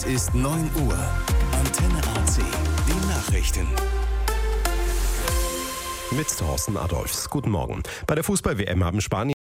Es ist 9 Uhr. Antenne AC. Die Nachrichten. Mit Thorsten Adolphs. Guten Morgen. Bei der Fußball-WM haben Spanien